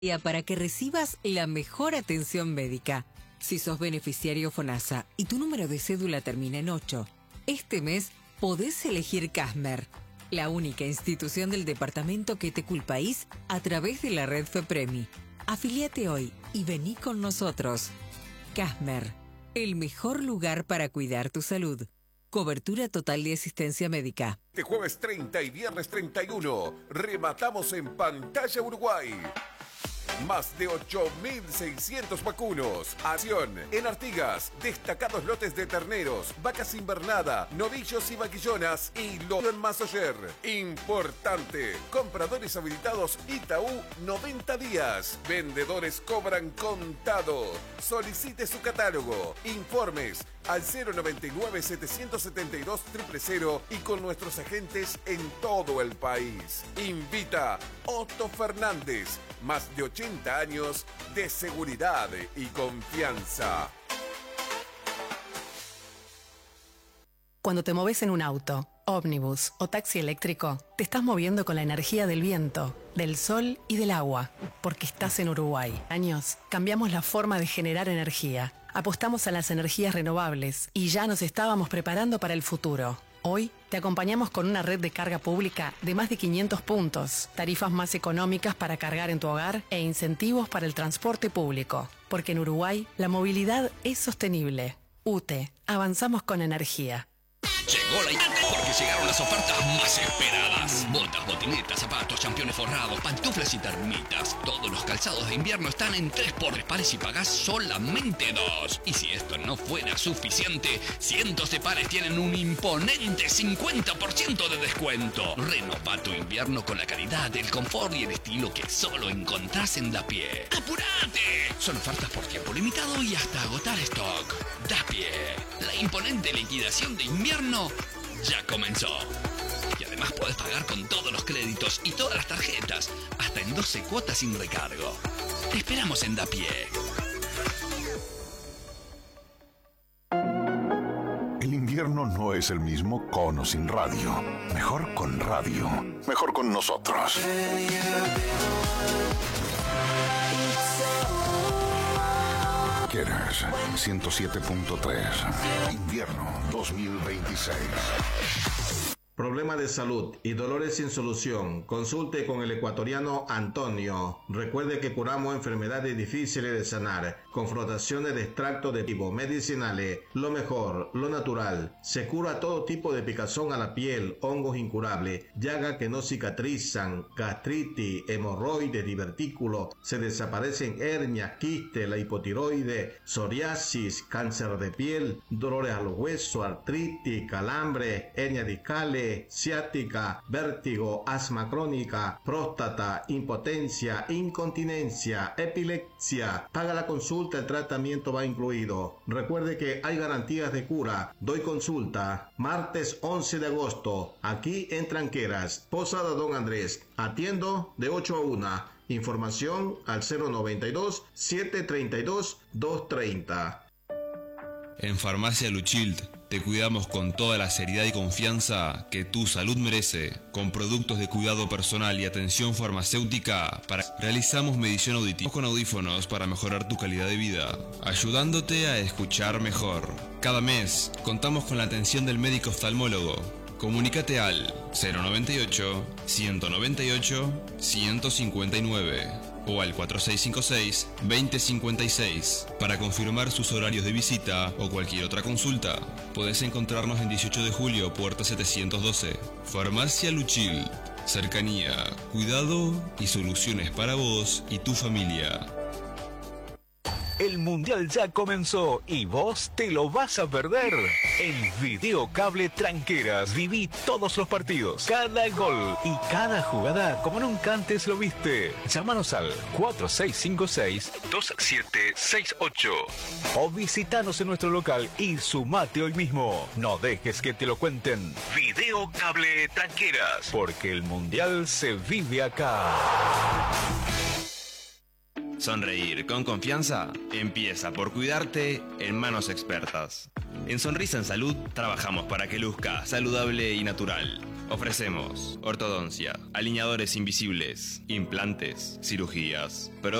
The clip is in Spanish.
para que recibas la mejor atención médica. Si sos beneficiario FONASA y tu número de cédula termina en 8, este mes podés elegir Casmer, la única institución del departamento que te culpaís a través de la red FEPREMI. Afiliate hoy y vení con nosotros. Casmer, el mejor lugar para cuidar tu salud. Cobertura total de asistencia médica. Este jueves 30 y viernes 31, rematamos en Pantalla Uruguay. Más de 8.600 vacunos. Acción en Artigas. Destacados lotes de terneros, vacas invernada, novillos y vaquillonas y lo en Masoyer. Importante. Compradores habilitados Itaú 90 días. Vendedores cobran contado. Solicite su catálogo. Informes al 099-772-000 y con nuestros agentes en todo el país. Invita Otto Fernández. Más de 80 años de seguridad y confianza. Cuando te moves en un auto, ómnibus o taxi eléctrico, te estás moviendo con la energía del viento, del sol y del agua, porque estás en Uruguay. Años, cambiamos la forma de generar energía. Apostamos a las energías renovables y ya nos estábamos preparando para el futuro. Hoy te acompañamos con una red de carga pública de más de 500 puntos, tarifas más económicas para cargar en tu hogar e incentivos para el transporte público. Porque en Uruguay la movilidad es sostenible. UTE, avanzamos con energía. Llegó la porque llegaron las ofertas más esperadas. Botas, botinetas, zapatos, championes forrados, pantuflas y termitas. Todos los calzados de invierno están en 3x pares y pagás solamente 2. Y si esto no fuera suficiente, cientos de pares tienen un imponente 50% de descuento. Renova tu invierno con la calidad, el confort y el estilo que solo encontrás en Dapié. ¡Apurate! Son ofertas por tiempo limitado y hasta agotar stock. Dapié, la imponente liquidación de invierno ya comenzó. Y además podés pagar con todos los créditos y todas las tarjetas, hasta en 12 cuotas sin recargo. Te esperamos en Dapié. El invierno no es el mismo con o sin radio. Mejor con radio. Mejor con nosotros. Quieres 107.3. Invierno 2026. Problema de salud y dolores sin solución. Consulte con el ecuatoriano Antonio. Recuerde que curamos enfermedades difíciles de sanar con frotaciones de extracto de tipo medicinales. Lo mejor, lo natural. Se cura todo tipo de picazón a la piel, hongos incurables, llagas que no cicatrizan, gastritis, hemorroides, divertículos. Se desaparecen hernias, quistes, la hipotiroide, psoriasis, cáncer de piel, dolores a los huesos, artritis, calambre, hernias discales, ciática, vértigo, asma crónica, próstata, impotencia, incontinencia, epilepsia. Paga la consulta, el tratamiento va incluido. Recuerde que hay garantías de cura. Doy consulta martes 11 de agosto, aquí en Tranqueras, Posada Don Andrés. Atiendo de 8 a 1. Información al 092-732-230. En Farmacia Luchild te cuidamos con toda la seriedad y confianza que tu salud merece. Con productos de cuidado personal y atención farmacéutica, realizamos medición auditiva con audífonos para mejorar tu calidad de vida, ayudándote a escuchar mejor. Cada mes contamos con la atención del médico oftalmólogo. Comunícate al 098-198-159 o al 4656-2056 para confirmar sus horarios de visita o cualquier otra consulta. Podés encontrarnos en 18 de julio, puerta 712. Farmacia Luchil. Cercanía, cuidado y soluciones para vos y tu familia. El Mundial ya comenzó y vos te lo vas a perder. En Videocable Tranqueras viví todos los partidos, cada gol y cada jugada como nunca antes lo viste. Llámanos al 4656-2768 o visitanos en nuestro local y sumate hoy mismo. No dejes que te lo cuenten. Videocable Tranqueras, porque el Mundial se vive acá. Sonreír con confianza empieza por cuidarte en manos expertas. En Sonrisa en Salud trabajamos para que luzca saludable y natural. Ofrecemos ortodoncia, alineadores invisibles, implantes, cirugías,